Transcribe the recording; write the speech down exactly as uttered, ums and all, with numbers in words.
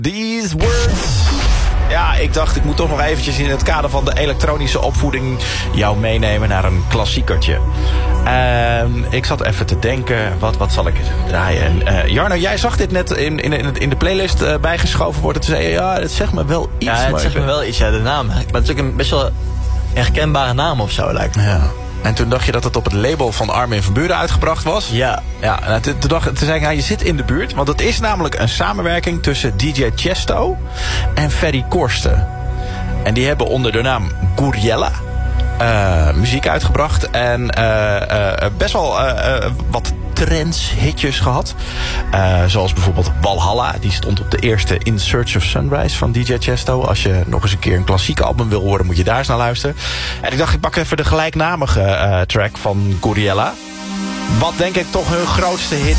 These words. Ja, ik dacht, ik moet toch nog eventjes in het kader van de elektronische opvoeding jou meenemen naar een klassiekertje. En ik zat even te denken, wat, wat zal ik eens even draaien? En, uh, Jarno, jij zag dit net in, in, in de playlist uh, bijgeschoven worden. Toen zei je, ja, het zegt me wel iets. Ja, het zegt me wel iets, ja, de naam. Maar het is ook een best wel herkenbare naam of zo, lijkt me. Ja. En toen dacht je dat het op het label van Armin van Buuren uitgebracht was? Ja. Ja, en toen, toen, dacht, toen zei ik, nou, je zit in de buurt. Want het is namelijk een samenwerking tussen D J Chesto en Ferry Corsten. En die hebben onder de naam Gouryella uh, muziek uitgebracht. En uh, uh, best wel uh, uh, wat trends, hitjes gehad. Uh, zoals bijvoorbeeld Walhalla. Die stond op de eerste In Search of Sunrise van D J Chesto. Als je nog eens een keer een klassiek album wil horen, moet je daar eens naar luisteren. En ik dacht, ik pak even de gelijknamige uh, track van Gouryella. Wat denk ik toch hun grootste hit